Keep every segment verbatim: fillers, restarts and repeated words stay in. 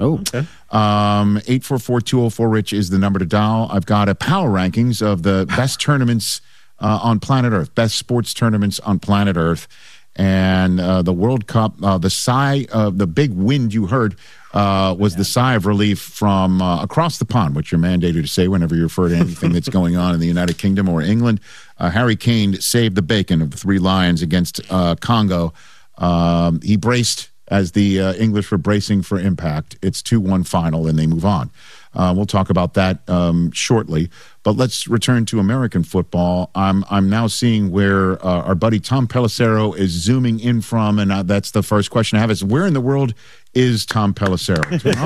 Oh, okay. Um, eight four four, two oh four, RICH is the number to dial. I've got a power rankings of the best tournaments uh, on planet Earth, best sports tournaments on planet Earth. And uh, the World Cup, uh, the sigh, uh, the big wind you heard uh, was yeah. the sigh of relief from uh, across the pond, which you're mandated to say whenever you refer to anything that's going on in the United Kingdom or England. Uh, Harry Kane saved the bacon of the Three Lions against uh, Congo. Um, he braced as the uh, English were bracing for impact. It's two one final, and they move on. Uh, we'll talk about that um, shortly. But let's return to American football. I'm I'm now seeing where uh, our buddy Tom Pelissero is zooming in from, and uh, that's the first question I have is, where in the world is Tom Pelissero?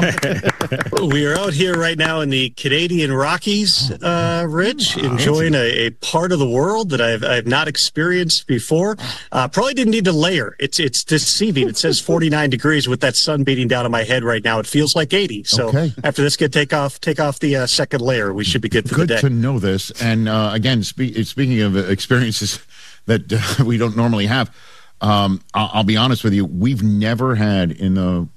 We are out here right now in the Canadian Rockies, uh, Rich, enjoying a, a part of the world that I've I've not experienced before. Uh, probably didn't need to layer. It's it's deceiving. It says forty-nine degrees with that sun beating down on my head right now. It feels like eighty. So okay. after this, get take off take off the uh, second layer. We should be good for good the day. To know this, and uh, again, spe- speaking of experiences that uh, we don't normally have, um, I'll, I'll be honest with you, we've never had in the,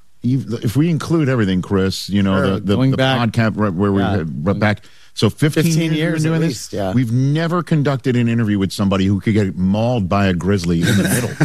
if we include everything, Chris, you know, sure. the, the, the podcast where we yeah. had back. So fifteen, fifteen years, years doing at this. Least, yeah. We've never conducted an interview with somebody who could get mauled by a grizzly in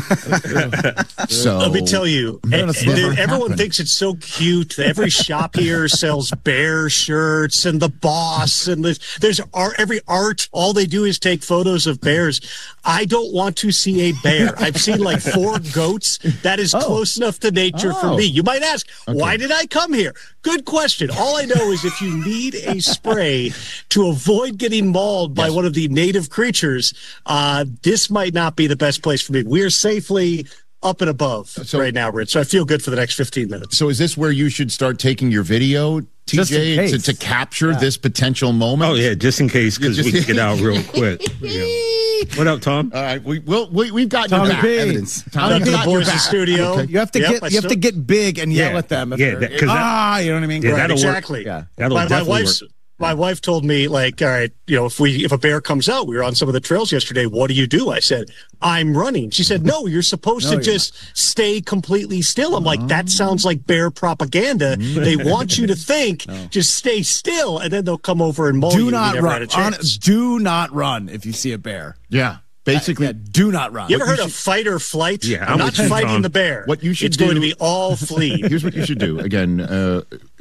the middle. So let me tell you, and, and everyone thinks it's so cute. Every shop here sells bear shirts, and the boss, and the, there's art, every art. All they do is take photos of bears. I don't want to see a bear. I've seen like four goats. That is oh. close enough to nature oh. for me. You might ask, okay. why did I come here? Good question. All I know is if you need a spray to avoid getting mauled by yes. one of the native creatures, uh, this might not be the best place for me. We're safely up and above so, right now, Rich. So I feel good for the next fifteen minutes. So is this where you should start taking your video, T J, to, to capture yeah. this potential moment? Oh, yeah, just in case, because we can get out real quick. Yeah. What up, Tom? All right, we will. We, we've got Tom your back. B. Evidence. Tom, Tom the boys in studio. Okay. You have to yep, get. You have to get big and yell yeah. at them. If yeah, that, ah, you know what I mean. Yeah, right, exactly. Work. Yeah, that'll my, my wife's. Work. My wife told me, like, all right, you know, if we if a bear comes out, we were on some of the trails yesterday. What do you do? I said, I'm running. She said, no, you're supposed no, to just not. stay completely still. I'm like, that sounds like bear propaganda. They want you to think, no. just stay still, and then they'll come over and maul do you. Not you run. On, do not run if you see a bear. Yeah. Basically, uh, yeah, do not run. You ever what heard you of should, fight or flight? Yeah, I'm, I'm not fighting Tom. the bear. What you should it's do, going to be all flee. Here's what you should do. Again, uh,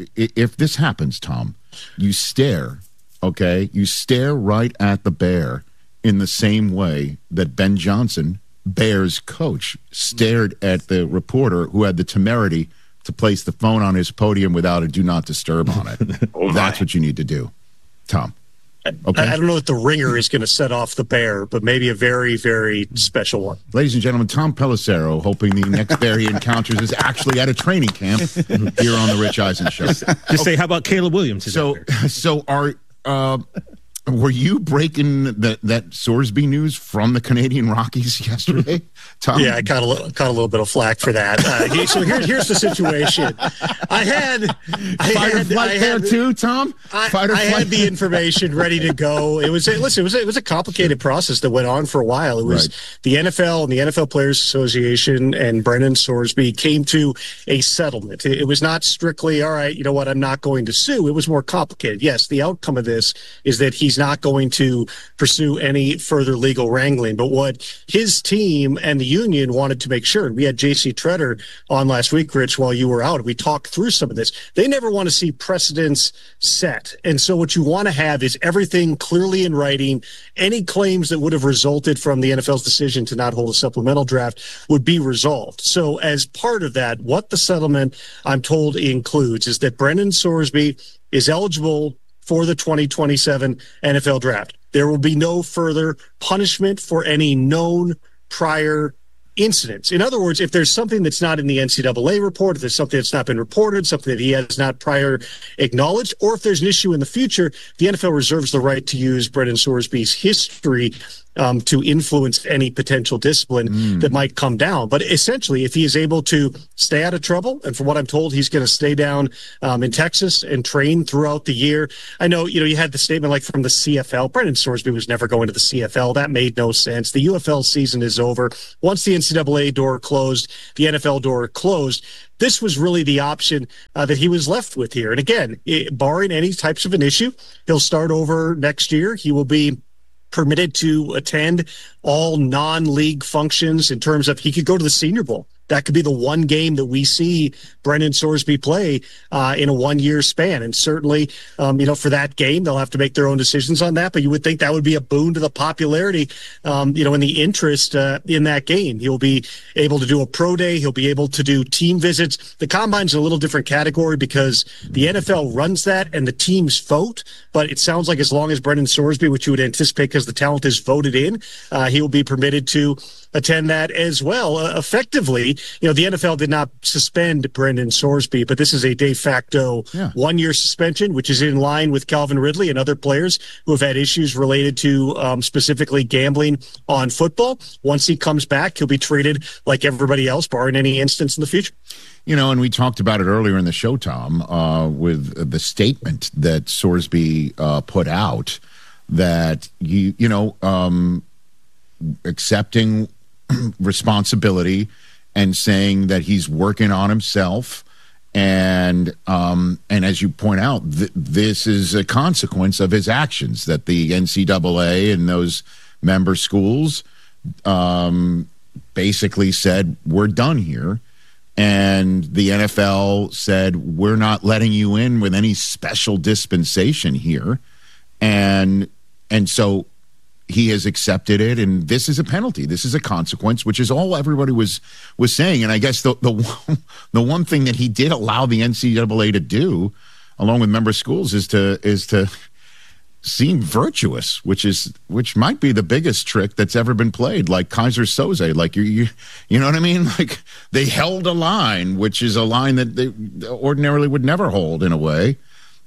if this happens, Tom, you stare. Okay, you stare right at the bear in the same way that Ben Johnson, Bears coach, stared at the reporter who had the temerity to place the phone on his podium without a do not disturb on it. oh That's what you need to do, Tom. Okay. I, I don't know if the ringer is going to set off the bear, but maybe a very, very special one. Ladies and gentlemen, Tom Pelissero, hoping the next bear he encounters is actually at a training camp here on the Rich Eisen Show. Just okay. say, how about Caleb Williams? So, so are uh, were you breaking that that Sorsby news from the Canadian Rockies yesterday, Tom? Yeah, I caught a little, caught a little bit of flack for that. Uh, he, so here, here's the situation. I had, I Fight had, or flight I there had, too, Tom. I, Fight or I flight. had the information ready to go. It was a, listen. It was a, it was a complicated process that went on for a while. It was right. the N F L and the N F L Players Association and Brendan Sorsby came to a settlement. It, it was not strictly all right. You know what? I'm not going to sue. It was more complicated. Yes, the outcome of this is that he's not going to pursue any further legal wrangling. But what his team and the union wanted to make sure, and we had J C Treader on last week, Rich, while you were out, we talked through some of this. They never want to see precedents set. And so what you want to have is everything clearly in writing. Any claims that would have resulted from the N F L's decision to not hold a supplemental draft would be resolved. So as part of that, what the settlement, I'm told, includes is that Brendan Sorsby is eligible for the twenty twenty-seven N F L draft. There will be no further punishment for any known prior incidents. In other words, if there's something that's not in the N C double A report, if there's something that's not been reported, something that he has not prior acknowledged, or if there's an issue in the future, the N F L reserves the right to use Brendan Sorsby's history um, to influence any potential discipline mm. that might come down. But essentially, if he is able to stay out of trouble, and from what I'm told, he's going to stay down um, in Texas and train throughout the year. I know, you know, you had the statement like from the C F L. Brendan Sorsby was never going to the C F L. That made no sense. The U F L season is over. Once the N C double A door closed, the N F L door closed. This was really the option uh, that he was left with here. And again, it, barring any types of an issue, he'll start over next year. He will be permitted to attend all non-league functions in terms of he could go to the Senior Bowl. That could be the one game that we see Brendan Sorsby play uh, in a one-year span. And certainly, um, you know, for that game, they'll have to make their own decisions on that. But you would think that would be a boon to the popularity, um, you know, in the interest uh, in that game. He'll be able to do a pro day. He'll be able to do team visits. The Combine's a little different category because the N F L runs that and the teams vote. But it sounds like as long as Brendan Sorsby, which you would anticipate because the talent is voted in, uh, he will be permitted to attend that as well. Uh, effectively, you know, the N F L did not suspend Brendan Sorsby, but this is a de facto yeah. one-year suspension, which is in line with Calvin Ridley and other players who have had issues related to um, specifically gambling on football. Once he comes back, he'll be treated like everybody else, barring any instance in the future. You know, and we talked about it earlier in the show, Tom, uh, with the statement that Sorsby uh, put out that, you, you know, um, accepting responsibility and saying that he's working on himself. And um, and as you point out, th- this is a consequence of his actions, that the N C double A and those member schools um, basically said, we're done here. And the N F L said, we're not letting you in with any special dispensation here. And and so he has accepted it, and this is a penalty. This is a consequence, which is all everybody was was saying. And I guess the the one, the one thing that he did allow the N C double A to do, along with member schools, is to is to seem virtuous, which is which might be the biggest trick that's ever been played. Like Kaiser Soze, like you you you know what I mean? Like they held a line, which is a line that they ordinarily would never hold in a way.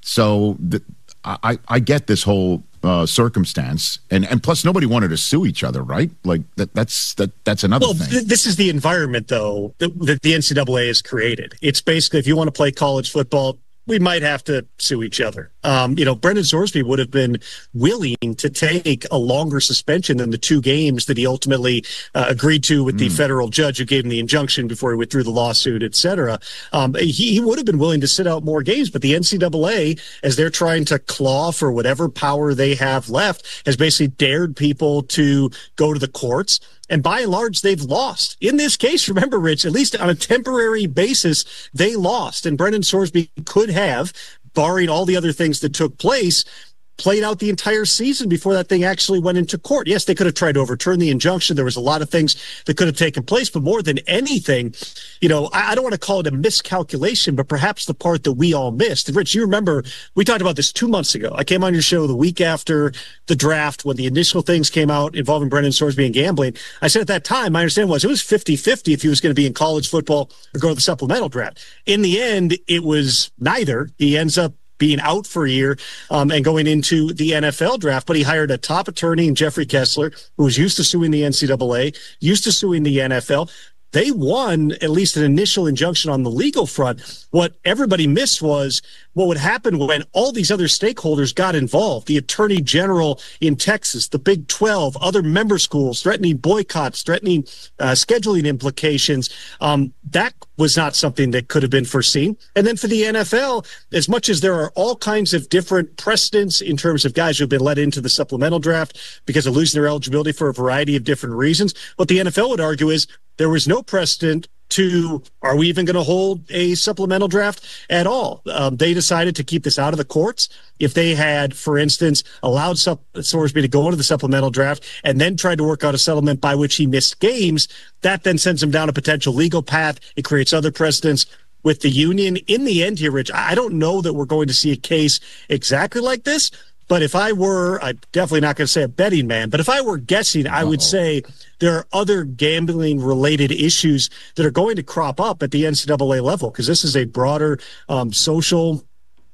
So the, I I get this whole Uh, circumstance, and and plus nobody wanted to sue each other, right? Like that that's that that's another well, thing. Th- this is the environment though that, that the N C double A has created. It's basically, if you want to play college football, we might have to sue each other. Um, you know, Brendan Sorsby would have been willing to take a longer suspension than the two games that he ultimately uh, agreed to with mm. the federal judge who gave him the injunction before he withdrew the lawsuit, et cetera. Um, he, he would have been willing to sit out more games, but the N C double A, as they're trying to claw for whatever power they have left, has basically dared people to go to the courts. And by and large, they've lost. In this case, remember, Rich, at least on a temporary basis, they lost. And Brendan Sorsby could have, barring all the other things that took place, played out the entire season before that thing actually went into court. Yes, they could have tried to overturn the injunction. There was a lot of things that could have taken place, but more than anything, you know, I, I don't want to call it a miscalculation, but perhaps the part that we all missed. And Rich, you remember we talked about this two months ago. I came on your show the week after the draft when the initial things came out involving Brendan Sorsby and gambling. I said at that time, my understanding was it was fifty-fifty if he was going to be in college football or go to the supplemental draft. In the end, it was neither. He ends up being out for a year um, and going into the N F L draft. But he hired a top attorney in Jeffrey Kessler, who was used to suing the N C double A, used to suing the N F L. They won at least an initial injunction on the legal front. What everybody missed was what would happen when all these other stakeholders got involved. The attorney general in Texas, the Big twelve, other member schools threatening boycotts, threatening uh, scheduling implications. Um, that was not something that could have been foreseen. And then for the N F L, as much as there are all kinds of different precedents in terms of guys who have been let into the supplemental draft because of losing their eligibility for a variety of different reasons, what the N F L would argue is there was no precedent to, are we even going to hold a supplemental draft at all? Um, they decided to keep this out of the courts. If they had, for instance, allowed Sup- Sorsby to go into the supplemental draft and then tried to work out a settlement by which he missed games, that then sends him down a potential legal path. It creates other precedents with the union. In the end here, Rich, I don't know that we're going to see a case exactly like this. But if I were, I'm definitely not going to say a betting man, but if I were guessing, I would say there are other gambling-related issues that are going to crop up at the N C double A level, because this is a broader um, social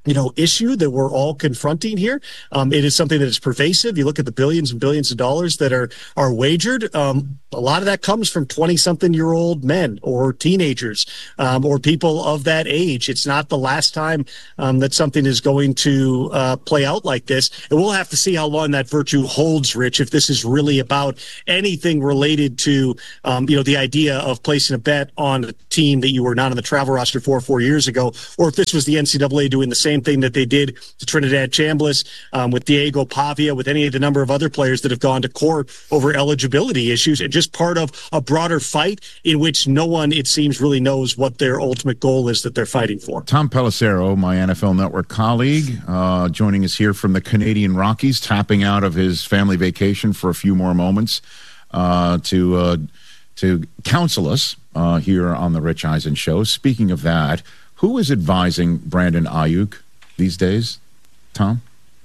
you know, issue that we're all confronting here. Um, it is something that is pervasive. You look at the billions and billions of dollars that are are wagered. Um, a lot of that comes from twenty-something-year-old men or teenagers um, or people of that age. It's not the last time um, that something is going to uh, play out like this. And we'll have to see how long that virtue holds, Rich, if this is really about anything related to, um, you know, the idea of placing a bet on a team that you were not on the travel roster for four years ago, or if this was the N C double A doing the same thing that they did to Trinidad Chambliss, um, with Diego Pavia, with any of the number of other players that have gone to court over eligibility issues, and just part of a broader fight in which no one, it seems, really knows what their ultimate goal is that they're fighting for. Tom Pelissero, my N F L Network colleague, uh, joining us here from the Canadian Rockies, tapping out of his family vacation for a few more moments uh, to uh, to counsel us uh, here on the Rich Eisen Show. Speaking of that, who is advising Brandon Aiyuk these days, Tom?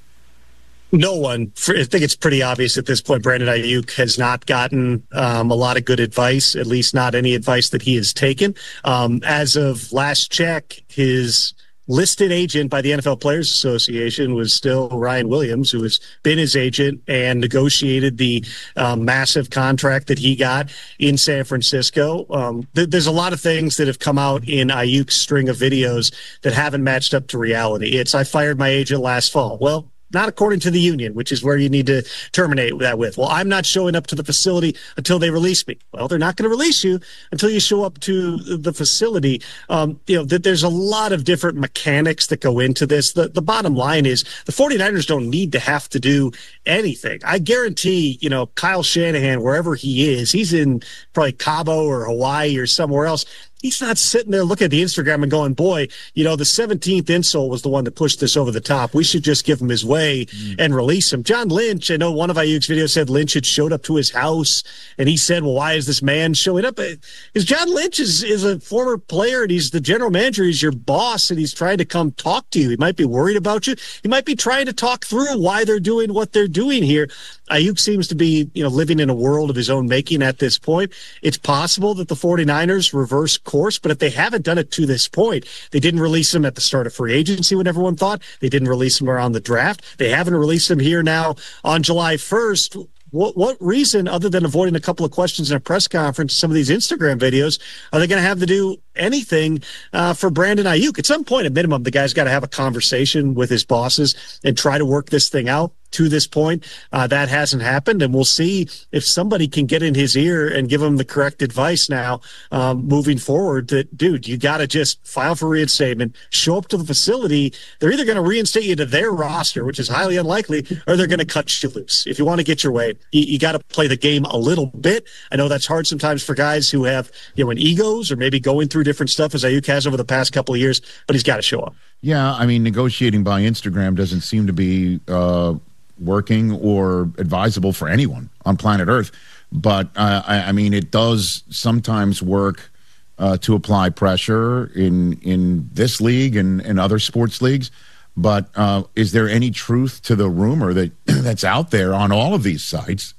No one. I think it's pretty obvious at this point. Brandon Aiyuk has not gotten um, a lot of good advice, at least not any advice that he has taken. Um, as of last check, his listed agent by the N F L Players Association was still Ryan Williams, who has been his agent and negotiated the um, massive contract that he got in San Francisco. Um, th- there's a lot of things that have come out in Aiyuk's string of videos that haven't matched up to reality. It's, I fired my agent last fall. Well, not according to the union, which is where you need to terminate that with. Well, I'm not showing up to the facility until they release me. Well, they're not going to release you until you show up to the facility. Um, you know, that there's a lot of different mechanics that go into this. The, the bottom line is the 49ers don't need to have to do anything. I guarantee, you know, Kyle Shanahan, wherever he is, he's in probably Cabo or Hawaii or somewhere else. He's not sitting there looking at the Instagram and going, boy, you know, the seventeenth insole was the one that pushed this over the top. We should just give him his way mm. and release him. John Lynch, I know one of Aiyuk's videos said Lynch had showed up to his house, and he said, well, why is this man showing up? Because John Lynch is, is a former player, and he's the general manager. He's your boss, and he's trying to come talk to you. He might be worried about you. He might be trying to talk through why they're doing what they're doing here. Aiyuk seems to be, you know, living in a world of his own making at this point. It's possible that the 49ers reverse course, but if they haven't done it to this point, they didn't release him at the start of free agency when everyone thought. They didn't release him around the draft. They haven't released him here now on July first. What what reason, other than avoiding a couple of questions in a press conference, some of these Instagram videos, are they going to have to do anything uh, for Brandon Aiyuk? At some point, at minimum, the guy's got to have a conversation with his bosses and try to work this thing out. To this point, uh, that hasn't happened, and we'll see if somebody can get in his ear and give him the correct advice now um, moving forward that, dude, you got to just file for reinstatement, show up to the facility. They're either going to reinstate you to their roster, which is highly unlikely, or they're going to cut you loose. If you want to get your way, you, you got to play the game a little bit. I know that's hard sometimes for guys who have, you know, an egos or maybe going through different stuff as Aiyuk has over the past couple of years, but he's got to show up. Yeah, I mean, negotiating by Instagram doesn't seem to be uh, working or advisable for anyone on planet Earth. But, uh, I, I mean, it does sometimes work uh, to apply pressure in in this league and, and other sports leagues. But uh, is there any truth to the rumor that that's out there on all of these sites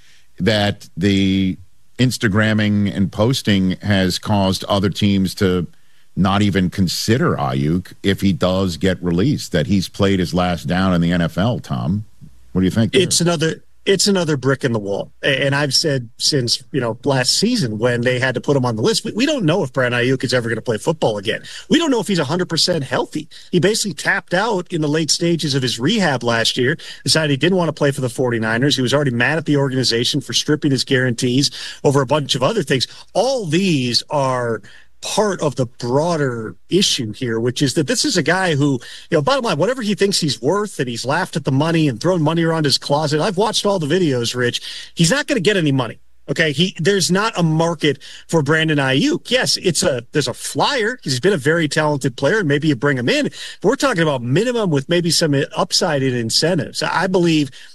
that the Instagramming and posting has caused other teams to not even consider Aiyuk if he does get released, that he's played his last down in the N F L, Tom? What do you think there? It's another it's another brick in the wall. And I've said since, you know, last season when they had to put him on the list, we, we don't know if Brandon Aiyuk is ever going to play football again. We don't know if he's one hundred percent healthy. He basically tapped out in the late stages of his rehab last year, decided he didn't want to play for the 49ers. He was already mad at the organization for stripping his guarantees over a bunch of other things. All these are part of the broader issue here, which is that this is a guy who, you know, bottom line, whatever he thinks he's worth, and he's laughed at the money and thrown money around his closet. I've watched all the videos, Rich. He's not going to get any money. Okay, he there's not a market for Brandon Aiyuk. Yes, it's a there's a flyer because he's been a very talented player, and maybe you bring him in. But we're talking about minimum with maybe some upside in incentives. I believe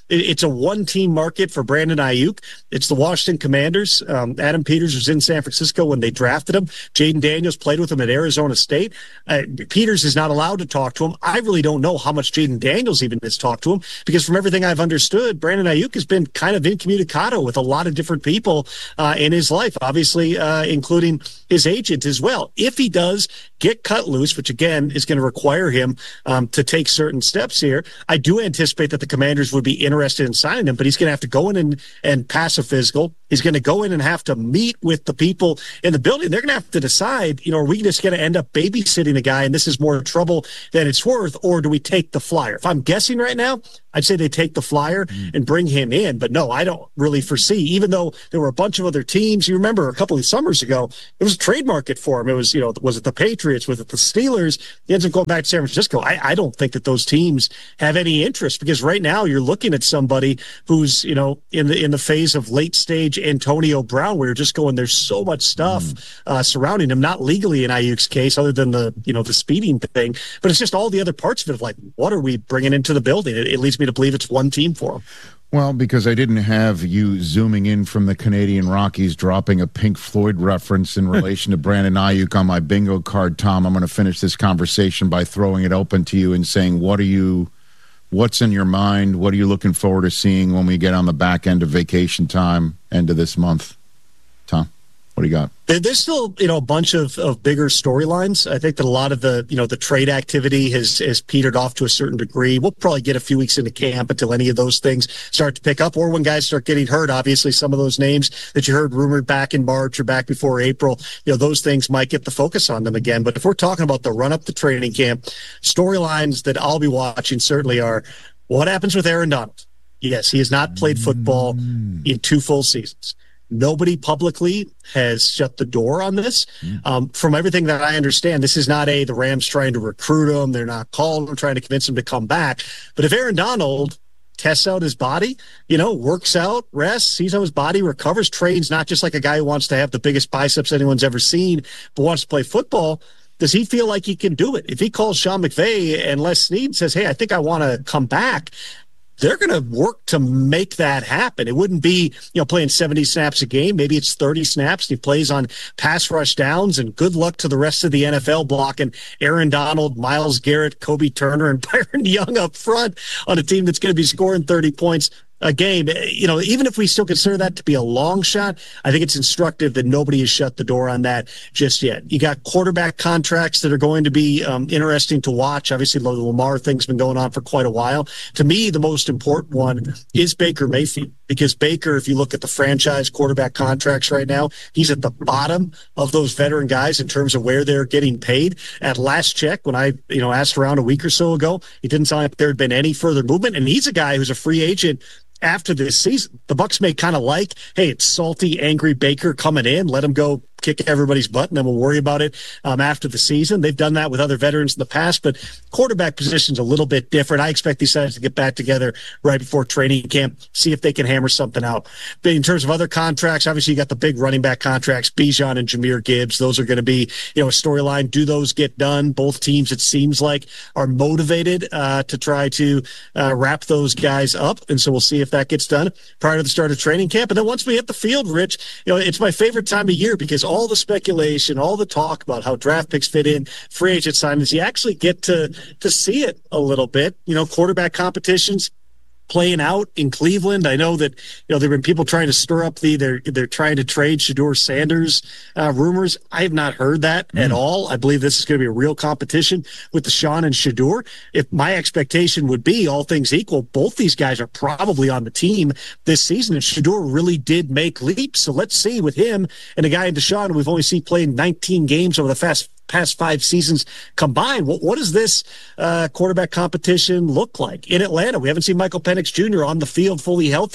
it's a one-team market for Brandon Ayuk. It's the Washington Commanders. Um, Adam Peters was in San Francisco when they drafted him. Jaden Daniels played with him at Arizona State. Uh, Peters is not allowed to talk to him. I really don't know how much Jaden Daniels even has talked to him, because from everything I've understood, Brandon Ayuk has been kind of incommunicado with a lot of different people uh, in his life, obviously, uh, including his agent as well. If he does get cut loose, which again is going to require him um, to take certain steps here, I do anticipate that the Commanders would be interested in signing him, but he's going to have to go in and, and pass a physical. He's going to go in and have to meet with the people in the building. They're going to have to decide, you know, are we just going to end up babysitting a guy and this is more trouble than it's worth, or do we take the flyer? If I'm guessing right now, I'd say they take the flyer and bring him in. But no, I don't really foresee, even though there were a bunch of other teams. You remember a couple of summers ago, it was a trade market for him. It was, you know, was it the Patriots? Was it the Steelers? He ends up going back to San Francisco. I, I don't think that those teams have any interest, because right now you're looking at somebody who's, you know, in the in the phase of late stage Antonio Brown, where you're just going, there's so much stuff mm. uh, surrounding him, not legally in Ayuk's case, other than the, you know, the speeding thing, but it's just all the other parts of it of like, what are we bringing into the building? It, it leads me to believe it's one team for him. Well, because I didn't have you zooming in from the Canadian Rockies dropping a Pink Floyd reference in relation to Brandon Ayuk on my bingo card, Tom, I'm going to finish this conversation by throwing it open to you and saying, what are you, what's in your mind? What are you looking forward to seeing when we get on the back end of vacation time, end of this month? Tom, what do you got? There's still, you know, a bunch of, of bigger storylines. I think that a lot of the, you know, the trade activity has, has petered off to a certain degree. We'll probably get a few weeks into camp until any of those things start to pick up, or when guys start getting hurt. Obviously, some of those names that you heard rumored back in March or back before April, you know, those things might get the focus on them again. But if we're talking about the run up to training camp, storylines that I'll be watching certainly are what happens with Aaron Donald. Yes, he has not played football in two full seasons. Nobody publicly has shut the door on this. Um, from everything that I understand, this is not a the Rams trying to recruit him. They're not calling him, trying to convince him to come back. But if Aaron Donald tests out his body, you know, works out, rests, sees how his body recovers, trains not just like a guy who wants to have the biggest biceps anyone's ever seen, but wants to play football, does he feel like he can do it? If he calls Sean McVay and Les Snead says, hey, I think I want to come back, they're going to work to make that happen. It wouldn't be, you know, playing seventy snaps a game. Maybe it's thirty snaps. He plays on pass rush downs, and good luck to the rest of the N F L blocking Aaron Donald, Myles Garrett, Kobe Turner, and Byron Young up front on a team that's going to be scoring thirty points a game. You know, even if we still consider that to be a long shot, I think it's instructive that nobody has shut the door on that just yet. You got quarterback contracts that are going to be um, interesting to watch. Obviously, the Lamar thing's been going on for quite a while. To me, the most important one is Baker Mayfield, because Baker, if you look at the franchise quarterback contracts right now, he's at the bottom of those veteran guys in terms of where they're getting paid. At last check, when I, you know, asked around a week or so ago, it didn't sound like there had been any further movement, and he's a guy who's a free agent after this season. The Bucs may kind of like, hey, it's salty, angry Baker coming in, let him go kick everybody's butt, and then we'll worry about it um, after the season. They've done that with other veterans in the past, but quarterback position's a little bit different. I expect these guys to get back together right before training camp, see if they can hammer something out. But in terms of other contracts, obviously you got the big running back contracts, Bijan and Jahmyr Gibbs. Those are going to be, you know, a storyline. Do those get done? Both teams, it seems like, are motivated uh, to try to uh, wrap those guys up, and so we'll see if that gets done prior to the start of training camp. And then once we hit the field, Rich, you know, it's my favorite time of year, because all the speculation, all the talk about how draft picks fit in, free agent signings, you actually get to to see it a little bit. You know, quarterback competitions playing out in Cleveland. I know that, you know, there have been people trying to stir up the they're they're trying to trade Shedeur Sanders uh, rumors. I have not heard that mm. at all. I believe this is going to be a real competition with Deshaun and Shedeur. If my expectation would be, all things equal, both these guys are probably on the team this season, and Shedeur really did make leaps. So let's see with him and a guy in Deshaun we've only seen play nineteen games over the past past five seasons combined. What, what does this uh, quarterback competition look like in Atlanta? We haven't seen Michael Penix Junior on the field fully healthy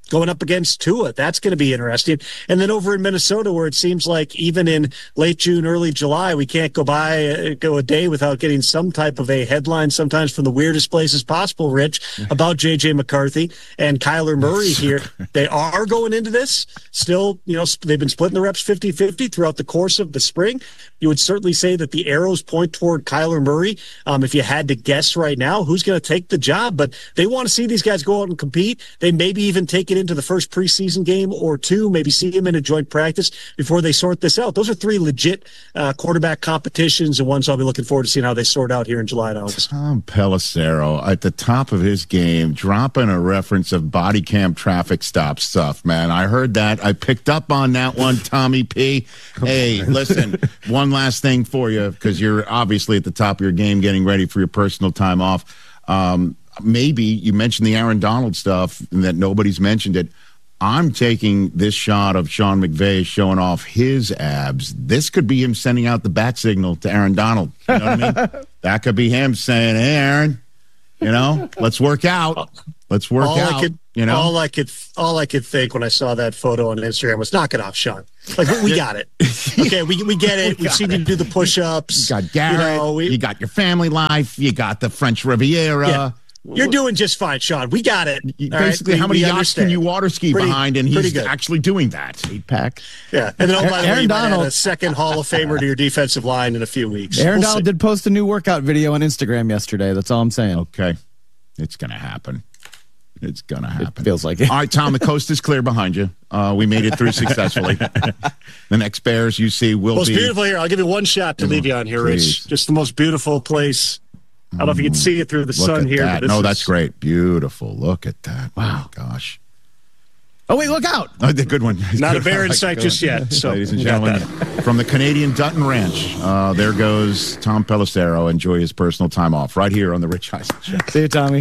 going up against Tua. That's going to be interesting. And then over in Minnesota, where it seems like even in late June, early July, we can't go by, uh, go a day without getting some type of a headline, sometimes from the weirdest places possible, Rich, about J J McCarthy and Kyler Murray here. They are going into this. Still, you know, they've been splitting the reps fifty-fifty throughout the course of the spring. You would certainly say that the arrows point toward Kyler Murray. Um, if you had to guess right now, who's going to take the job? But they want to see these guys go out and compete. They maybe even take it into the first preseason game or two, maybe see him in a joint practice before they sort this out. Those are three legit uh, quarterback competitions and ones I'll be looking forward to seeing how they sort out here in July and August. Tom Pelissero at the top of his game, dropping a reference of body cam traffic stop stuff, man. I heard that. I picked up on that one, Tommy P. Hey, listen, one last thing for you, because you're obviously at the top of your game getting ready for your personal time off. Um, maybe you mentioned the Aaron Donald stuff and that nobody's mentioned it. I'm taking this shot of Sean McVay showing off his abs. This could be him sending out the bat signal to Aaron Donald. You know what I mean? That could be him saying, hey, Aaron, you know, let's work out. Let's work all out. I could, you know, all I could, all I could think when I saw that photo on Instagram was, knock it off, Sean. Like, we got it. Okay, we we get it. we We've seen it. You do the push-ups. You got Garrett. You, know, we, you got your family life. You got the French Riviera. Yeah. You're doing just fine, Sean. We got it. Basically, right? how many we yachts understand. can you water ski pretty, behind? And he's actually doing that. Eight pack. Yeah. And then, oh, by the Aaron way, you Donald, might add a second Hall of Famer to your defensive line in a few weeks. Aaron we'll Donald see. did post a new workout video on Instagram yesterday. That's all I'm saying. Okay. It's going to happen. It's going to happen. It feels like it. All right, Tom, the coast is clear behind you. Uh, we made it through successfully. The next Bears you see will most be... Most beautiful here. I'll give you one shot to leave you on here, Please. Rich. Just the most beautiful place. I don't know if you can see it through the Look sun here. That. But no, is... that's great. Beautiful. Look at that. Wow. Oh, gosh. Oh, wait, look out. Oh, the good one. Not a bear in sight just yet. So, ladies and gentlemen, from the Canadian Dutton Ranch, uh, there goes Tom Pelissero. Enjoy his personal time off right here on the Rich Eisen Show. See you, Tommy.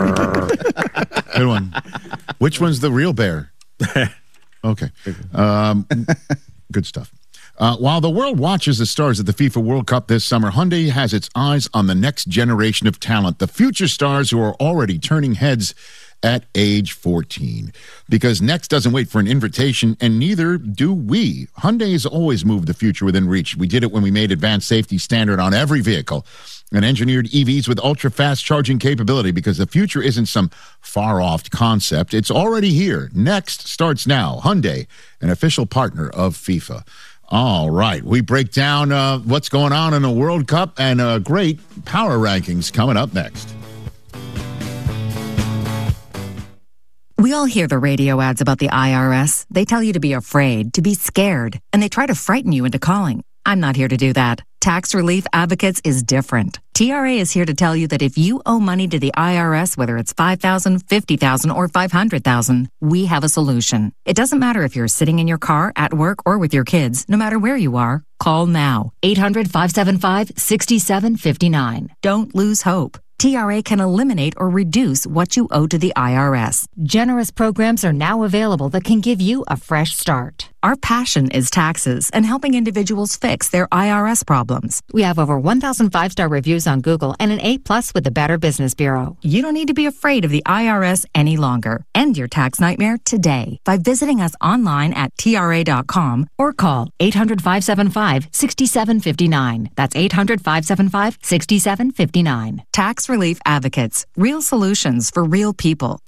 Good one. Which one's the real bear? Okay. Um, good stuff. Uh, while the world watches the stars at the FIFA World Cup this summer, Hyundai has its eyes on the next generation of talent, the future stars who are already turning heads at age fourteen. Because next doesn't wait for an invitation, and neither do we. Hyundai has always moved the future within reach. We did it when we made advanced safety standard on every vehicle and engineered E Vs with ultra-fast charging capability, because the future isn't some far-off concept. It's already here. Next starts now. Hyundai, an official partner of FIFA. All right, we break down uh, what's going on in the World Cup and uh, great power rankings coming up next. We all hear the radio ads about the I R S. They tell you to be afraid, to be scared, and they try to frighten you into calling. I'm not here to do that. Tax Relief Advocates is different. T R A is here to tell you that if you owe money to the I R S, whether it's five thousand dollars, fifty thousand dollars, or five hundred thousand dollars, we have a solution. It doesn't matter if you're sitting in your car, at work, or with your kids. No matter where you are, call now. eight hundred, five seven five, six seven five nine. Don't lose hope. T R A can eliminate or reduce what you owe to the I R S. Generous programs are now available that can give you a fresh start. Our passion is taxes and helping individuals fix their I R S problems. We have over one thousand five-star reviews on Google and an A plus with the Better Business Bureau. You don't need to be afraid of the I R S any longer. End your tax nightmare today by visiting us online at T R A dot com or call eight hundred, five seven five, six seven five nine. That's eight hundred, five seven five, six seven five nine. Tax Relief Advocates. Real solutions for real people.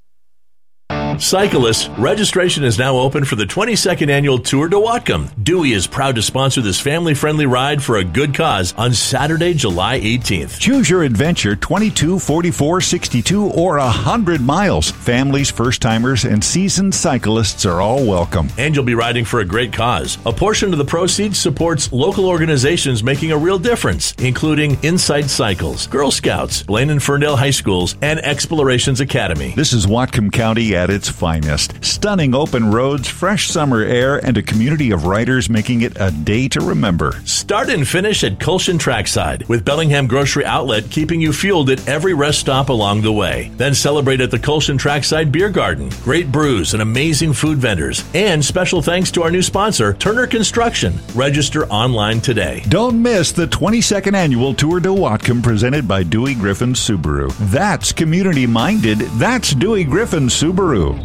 Cyclists, registration is now open for the twenty-second annual Tour de Whatcom. Dewey is proud to sponsor this family-friendly ride for a good cause on Saturday, July eighteenth. Choose your adventure, twenty-two, forty-four, sixty-two, or one hundred miles. Families, first-timers, and seasoned cyclists are all welcome. And you'll be riding for a great cause. A portion of the proceeds supports local organizations making a real difference, including Insight Cycles, Girl Scouts, Blaine and Ferndale High Schools, and Explorations Academy. This is Whatcom County at its finest. Stunning open roads, fresh summer air, and a community of riders making it a day to remember. Start and finish at Colshan Trackside, with Bellingham Grocery Outlet keeping you fueled at every rest stop along the way. Then celebrate at the Colshan Trackside Beer Garden. Great brews and amazing food vendors. And special thanks to our new sponsor, Turner Construction. Register online today. Don't miss the twenty-second annual Tour de Whatcom presented by Dewey Griffin Subaru. That's community-minded. That's Dewey Griffin Subaru.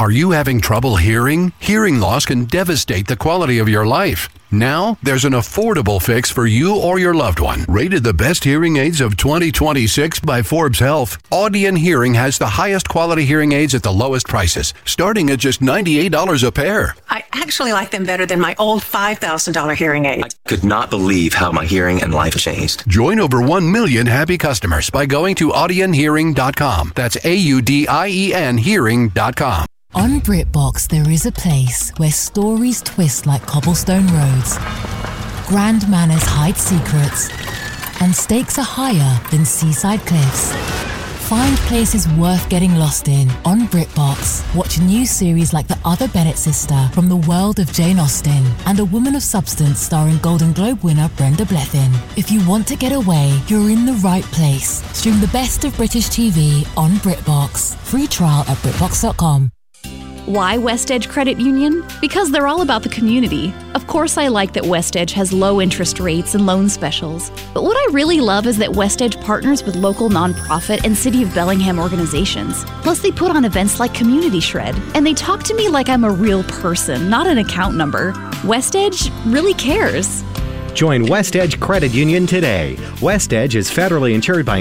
Are you having trouble hearing? Hearing loss can devastate the quality of your life. Now, there's an affordable fix for you or your loved one. Rated the best hearing aids of twenty twenty-six by Forbes Health, Audion Hearing has the highest quality hearing aids at the lowest prices, starting at just ninety-eight dollars a pair. I actually like them better than my old five thousand dollars hearing aid. I could not believe how my hearing and life changed. Join over one million happy customers by going to audion hearing dot com. That's A U D I E N hearing dot com. On BritBox, there is a place where stories twist like cobblestone roads, grand manners hide secrets, and stakes are higher than seaside cliffs. Find places worth getting lost in on BritBox. Watch new series like The Other Bennett Sister from the world of Jane Austen and A Woman of Substance starring Golden Globe winner Brenda Blethyn. If you want to get away, you're in the right place. Stream the best of British T V on BritBox. Free trial at britbox dot com. Why West Edge Credit Union? Because they're all about the community. Of course, I like that West Edge has low interest rates and loan specials. But what I really love is that West Edge partners with local nonprofit and City of Bellingham organizations. Plus, they put on events like Community Shred. And they talk to me like I'm a real person, not an account number. West Edge really cares. Join West Edge Credit Union today. West Edge is federally insured by